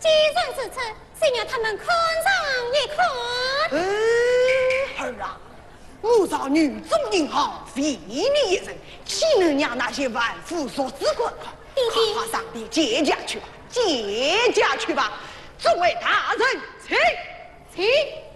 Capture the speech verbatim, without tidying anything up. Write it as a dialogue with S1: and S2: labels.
S1: 既然是此，先让他们看上一看。
S2: 哎，儿啊，我找女中银行非你一人，岂能让那些万夫所指管？
S1: 弟弟，
S2: 快上殿见驾去吧，见驾去吧，众位大人，请
S1: 请。